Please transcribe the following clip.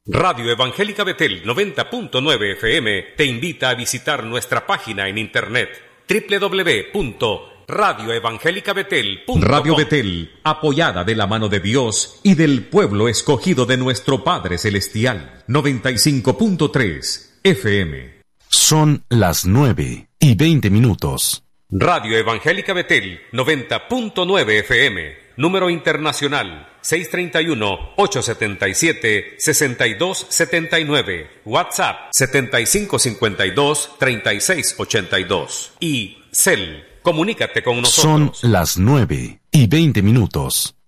Radio Evangélica Betel 90.9 FM te invita a visitar nuestra página en internet www.radioevangelicabetel.com. Radio Betel, apoyada de la mano de Dios y del pueblo escogido de nuestro Padre Celestial. 95.3 FM. Son las 9:20. Radio Evangélica Betel 90.9 FM. Número internacional 631-877-6279. WhatsApp 7552-3682. Y Cel, comunícate con nosotros. Son las 9:20.